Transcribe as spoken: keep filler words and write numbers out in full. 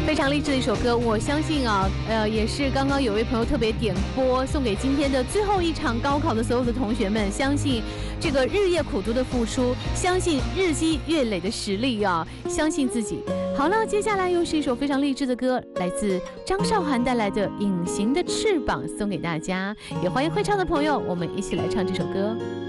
非常励志的一首歌，我相信啊，呃，也是刚刚有位朋友特别点播，送给今天的最后一场高考的所有的同学们。相信这个日夜苦读的付出，相信日积月累的实力啊，相信自己。好了，接下来又是一首非常励志的歌，来自张韶涵带来的《隐形的翅膀》，送给大家。也欢迎会唱的朋友，我们一起来唱这首歌。